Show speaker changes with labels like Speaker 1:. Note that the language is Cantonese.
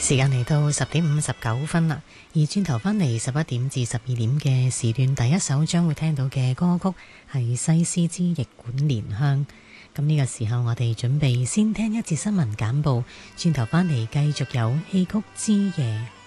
Speaker 1: 時間嚟到10:59啦，而轉頭返嚟11點至12點嘅時段，第一首將會聽到嘅歌曲係西施之逆管蓮香。咁呢個時候我哋準備先聽一節新聞簡報，轉頭返嚟繼續有戲曲之夜。